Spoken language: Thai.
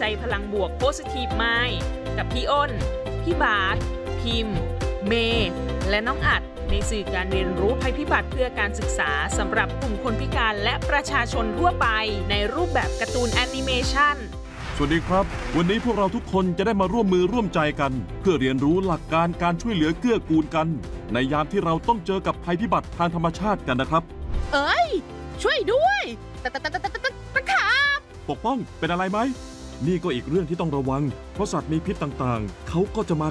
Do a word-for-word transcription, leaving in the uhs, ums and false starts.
ใจพลังบวก Positive Mind กับพี่อ้น พี่บาสพิมพ์ เมย์และน้องอัดในสื่อการเรียนรู้ภัยพิบัติเพื่อการศึกษาสำหรับกลุ่มคนพิการและประชาชนทั่วไปในรูปแบบการ์ตูนแอนิเมชันสวัสดีครับวันนี้พวกเราทุกคนจะได้มาร่วมมือร่วมใจกันเพื่อเรียนรู้หลักการการช่วยเหลือเกื้อกูลกันในยามที่เราต้องเจอกับภัยพิบัติทางธรรมชาติกันนะครับเอ้ยช่วยด้วยตะตะตะตะตะตะตะขาบปกป้องเป็นอะไรไหมนี่ก็อีกเรื่องที่ต้องระวังเพราะสัตว์มีพิษต่างๆเขาก็จะมา